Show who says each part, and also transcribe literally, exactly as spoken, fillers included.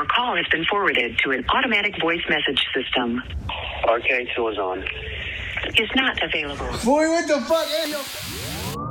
Speaker 1: Your call has been forwarded to an automatic voice message system.
Speaker 2: R K two is on.
Speaker 1: Is not available.
Speaker 3: Boy, what the fuck? Hey, yo.